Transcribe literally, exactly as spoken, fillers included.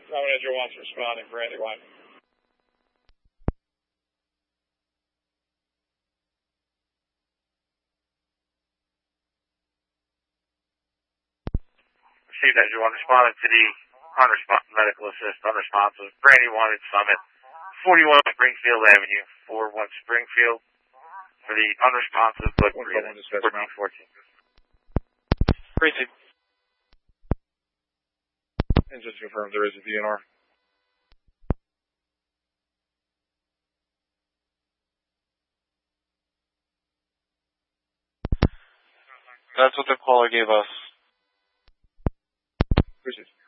Manager wants to respond in Brandywine. Received Engine one, responded to the unresponsive medical assist, unresponsive, Brandywine at Summit, forty-one Springfield Avenue, four one Springfield, for the unresponsive but breathing, fourteen fourteen. Great. Engine confirmed there is a D N R. That's what the caller gave us. Appreciate it.